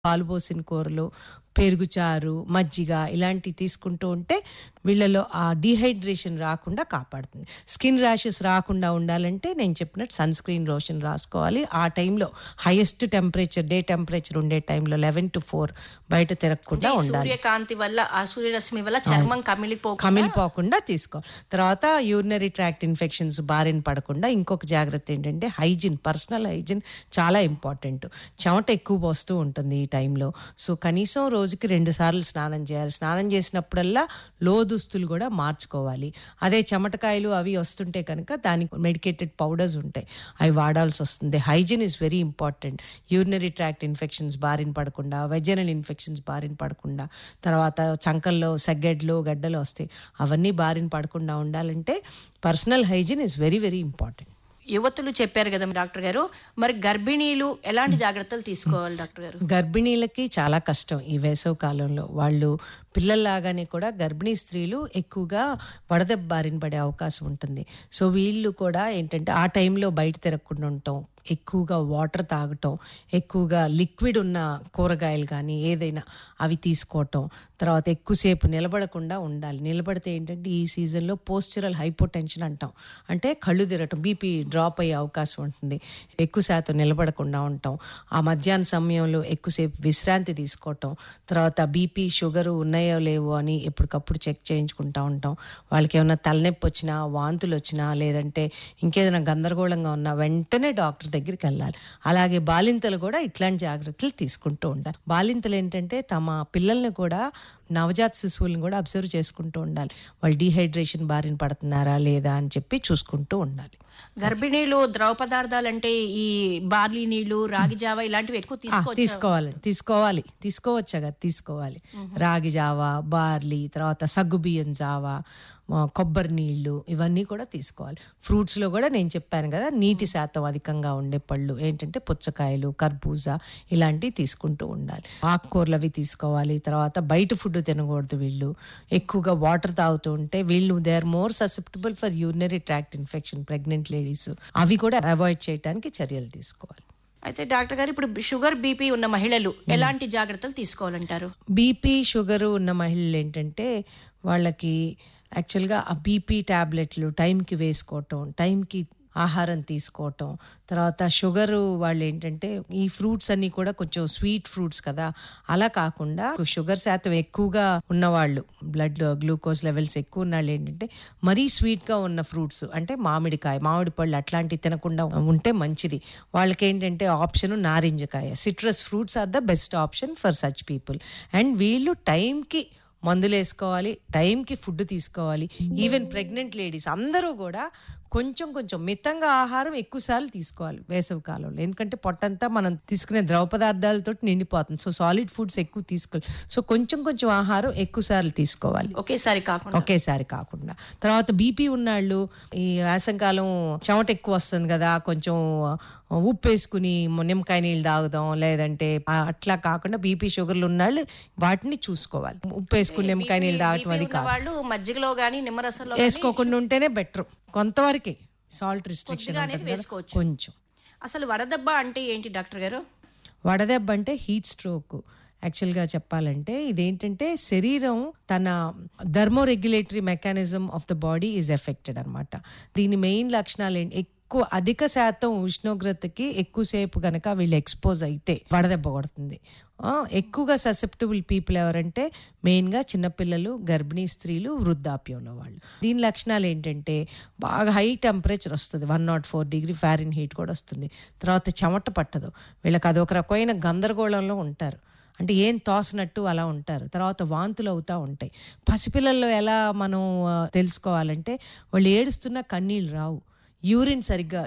పాలు పోసిన కూరలు, పెరుగు చారు, మజ్జిగ ఇలాంటివి తీసుకుంటూ ఉంటే వీళ్ళలో ఆ డీహైడ్రేషన్ రాకుండా కాపాడుతుంది. స్కిన్ ర్యాషెస్ రాకుండా ఉండాలంటే నేను చెప్పినట్టు సన్ స్క్రీన్ లోషన్ రాసుకోవాలి. ఆ టైంలో హైయెస్ట్ టెంపరేచర్, డే టెంపరేచర్ ఉండే టైంలో 11 to 4 బయట తిరగకుండా ఉండాలి. సూర్యకాంతి వల్ల, ఆ సూర్యరశ్మి వల్ల చర్మం కమిలిపోకుండా తీసుకోవాలి. తర్వాత యూరినరీ ట్రాక్ట్ ఇన్ఫెక్షన్స్ బారిన పడకుండా ఇంకొక జాగ్రత్త ఏంటంటే హైజీన్, పర్సనల్ హైజీన్ చాలా ఇంపార్టెంట్. చెమట ఎక్కువ పోస్తూ ఉంటుంది ఈ టైంలో. సో కనీసం రోజుకి 2 సార్లు స్నానం చేయాలి. స్నానం చేసినప్పుడల్లా లో దుస్తులు కూడా మార్చుకోవాలి. అదే చెమటకాయలు అవి వస్తుంటే కనుక దానికి మెడికేటెడ్ పౌడర్స్ ఉంటాయి, అవి వాడాల్సి వస్తుంది. Hygiene is very important. Urinary tract infections బారిన పడకుండా, వెజనల్ ఇన్ఫెక్షన్స్ బారిన పడకుండా, తర్వాత చంకల్లో సెగ్గెడ్లు గడ్డలు వస్తాయి, అవన్నీ బారిన పడకుండా ఉండాలంటే personal hygiene is very very important. యువతులు చెప్పారు కదా డాక్టర్ గారు, మరి గర్భిణీలు ఎలాంటి జాగ్రత్తలు తీసుకోవాలి డాక్టర్ గారు? గర్భిణీలకి చాలా కష్టం ఈ వేసవి కాలంలో. వాళ్ళు పిల్లల్లాగానే కూడా గర్భిణీ స్త్రీలు ఎక్కువగా వడదెబ్బ బారిన పడే అవకాశం ఉంటుంది. సో వీళ్ళు కూడా ఏంటంటే ఆ టైంలో బయట తిరగకుండా ఉండటం, ఎక్కువగా వాటర్ తాగటం, ఎక్కువగా లిక్విడ్ ఉన్న కూరగాయలు కానీ ఏదైనా అవి తీసుకోవటం, తర్వాత ఎక్కువసేపు నిలబడకుండా ఉండాలి. నిలబడితే ఏంటంటే ఈ సీజన్లో పోస్చరల్ హైపోటెన్షన్ అంటాం, అంటే కళ్ళు తిరగటం, బీపీ డ్రాప్ అయ్యే అవకాశం ఉంటుంది. ఎక్కువ శాతం నిలబడకుండా ఉండటం, ఆ మధ్యాహ్న సమయంలో ఎక్కువసేపు విశ్రాంతి తీసుకోవటం, తర్వాత బీపీ షుగరు ఉన్నాయో లేవో అని ఎప్పటికప్పుడు చెక్ చేయించుకుంటూ ఉంటాం. వాళ్ళకి ఏమైనా తలనొప్పి వచ్చినా, వాంతులు వచ్చినా, లేదంటే ఇంకేదైనా గందరగోళంగా ఉన్నా వెంటనే డాక్టర్ దగ్గరికి వెళ్ళాలి. అలాగే బాలింతలు కూడా ఇట్లాంటి జాగ్రత్తలు తీసుకుంటూ ఉండాలి. బాలింతలు ఏంటంటే తమ పిల్లల్ని కూడా, నవజాత శిశువులను కూడా అబ్జర్వ్ చేసుకుంటూ ఉండాలి. వాళ్ళు డీహైడ్రేషన్ బారిన పడుతున్నారా లేదా అని చెప్పి చూసుకుంటూ ఉండాలి. గర్భిణీలు ద్రవ పదార్థాలు అంటే ఈ బార్లీ నీళ్లు, రాగి జావా ఇలాంటివి ఎక్కువ తీసుకోవాలి. రాగి జావా, బార్లీ, తర్వాత సగ్గుబియ్యం జావా, కొబ్బరి నీళ్లు, ఇవన్నీ కూడా తీసుకోవాలి. ఫ్రూట్స్లో కూడా నేను చెప్పాను కదా, నీటి శాతం అధికంగా ఉండే పళ్ళు ఏంటంటే పుచ్చకాయలు, కర్బూజా ఇలాంటివి తీసుకుంటూ ఉండాలి. ఆకుకూరలు అవి తీసుకోవాలి. తర్వాత బయట ఫుడ్ తినకూడదు. వీళ్ళు ఎక్కువగా వాటర్ తాగుతూ ఉంటే వీళ్ళు they are more susceptible for urinary tract infection. Pregnant ladies అవి కూడా అవాయిడ్ చేయడానికి చర్యలు తీసుకోవాలి. అయితే డాక్టర్ గారు, ఇప్పుడు షుగర్, బీపీ ఉన్న మహిళలు ఎలాంటి జాగ్రత్తలు తీసుకోవాలంటారు? బీపీ షుగర్ ఉన్న మహిళలు ఏంటంటే వాళ్ళకి యాక్చువల్గా ఆ బీపీ టాబ్లెట్లు టైంకి వేసుకోవటం, టైంకి ఆహారం తీసుకోవటం, తర్వాత షుగరు వాళ్ళు ఏంటంటే ఈ ఫ్రూట్స్ అన్నీ కూడా కొంచెం స్వీట్ ఫ్రూట్స్ కదా, అలా కాకుండా షుగర్ శాతం ఎక్కువగా ఉన్నవాళ్ళు, బ్లడ్ గ్లూకోజ్ లెవెల్స్ ఎక్కువ ఉన్న వాళ్ళు ఏంటంటే మరీ స్వీట్గా ఉన్న ఫ్రూట్స్ అంటే మామిడికాయ, మామిడి పళ్ళు అట్లాంటివి తినకుండా ఉంటే మంచిది. వాళ్ళకి ఏంటంటే option నారింజకాయ, citrus fruits are the best option for such people. And వీళ్ళు టైంకి మందులు వేసుకోవాలి, టైంకి ఫుడ్ తీసుకోవాలి. ఈవెన్ ప్రెగ్నెంట్ లేడీస్ అందరూ కూడా కొంచెం మితంగా ఆహారం ఎక్కువసార్లు తీసుకోవాలి వేసవి కాలంలో. ఎందుకంటే పొట్టంతా మనం తీసుకునే ద్రవ పదార్థాలతో నిండిపోతుంది. సో సాలిడ్ ఫుడ్స్ ఎక్కువ తీసుకోవాలి. సో కొంచెం ఆహారం ఎక్కువసార్లు తీసుకోవాలి, ఒకేసారి కాకుండా. తర్వాత బీపీ ఉన్నాళ్ళు ఈ వేసవికాలం చెమట ఎక్కువ వస్తుంది కదా, కొంచెం ఉప్పు వేసుకుని నిమ్మకాయ నీళ్ళు తాగుదాం, లేదంటే అట్లా కాకుండా బీపీ షుగర్లు ఉన్నాళ్ళు వాటిని చూసుకోవాలి. ఉప్పు వేసుకుని నిమ్మకాయ నీళ్ళు తాగటం అది కాదు, మజ్జిగలో గానీ నిమ్మరసంలో వేసుకోకుండా ఉంటేనే బెటర్. కొంతవరకే సాల్ట్ రిస్ట్రిక్షన్ కొంచెం. అసలు వడదెబ్బ అంటే ఏంటి డాక్టర్ గారు? వడదెబ్బ అంటే హీట్ స్ట్రోక్. యాక్చువల్గా చెప్పాలంటే ఇదేంటంటే శరీరం తన థర్మోరెగ్యులేటరీ mechanism of the body is affected అనమాట. దీని మెయిన్ లక్షణాలు ఏంటి? అధిక శాతం ఉష్ణోగ్రతకి ఎక్కువసేపు కనుక వీళ్ళు ఎక్స్పోజ్ అయితే వడదెబ్బ కొడుతుంది. ఎక్కువగా ససెప్టబుల్ పీపుల్ ఎవరంటే మెయిన్గా చిన్నపిల్లలు, గర్భిణీ స్త్రీలు, వృద్ధాప్యంలో వాళ్ళు. దీని లక్షణాలు ఏంటంటే బాగా హై టెంపరేచర్ వస్తుంది, 104 డిగ్రీ ఫారెన్హీట్ కూడా వస్తుంది. తర్వాత చెమట పట్టదు వీళ్ళకి, అదొక రకమైన గందరగోళంలో ఉంటారు, అంటే ఏం తోసినట్టు అలా ఉంటారు. తర్వాత వాంతులు అవుతూ ఉంటాయి. పసిపిల్లల్లో ఎలా మనం తెలుసుకోవాలంటే వాళ్ళు ఏడుస్తున్నా కన్నీళ్ళు రావు, యూరిన్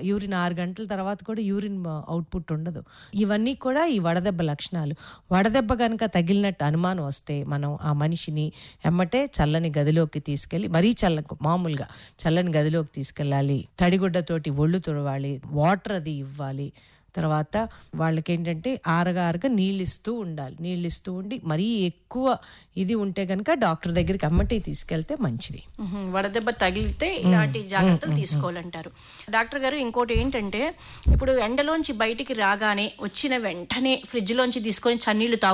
6 గంటల తర్వాత కూడా యూరిన్ అవుట్పుట్ ఉండదు. ఇవన్నీ కూడా ఈ వడదెబ్బ లక్షణాలు. వడదెబ్బ కనుక తగిలినట్టు అనుమానం వస్తే మనం ఆ మనిషిని ఎమ్మటే చల్లని గదిలోకి తీసుకెళ్ళి, మరీ మామూలుగా చల్లని గదిలోకి తీసుకెళ్ళాలి, తడిగుడ్డతోటి ఒళ్ళు తుడవాలి, వాటర్ అది ఇవ్వాలి. తర్వాత వాళ్ళకేంటంటే ఆరగా నీళ్ళు ఇస్తూ ఉండాలి. నీళ్ళు ఇస్తూ ఉండి మరీ ఎక్కువ ఇది ఉంటే కనుక డాక్టర్ దగ్గరికి అమ్మటే తీసుకెళ్తే మంచిది. వడదెబ్బ తగిలితే ఇలాంటి జాగ్రత్తలు తీసుకోవాలంటారు. డాక్టర్ గారు ఇంకోటి ఏంటంటే, ఇప్పుడు ఎండలోంచి బయటికి రాగానే వచ్చిన వెంటనే ఫ్రిడ్జ్ లోంచి తీసుకొని చన్నీళ్లు